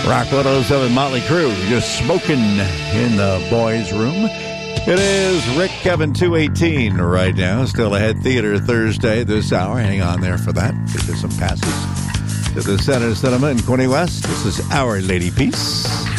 Rock 107 Motley Crue, just smoking in the boys' room. It is Rick Kevin 218 right now. Still ahead, Theater Thursday this hour. Hang on there for that. Get you some passes to the Center Cinema in Quinny West. This is Our Lady Peace.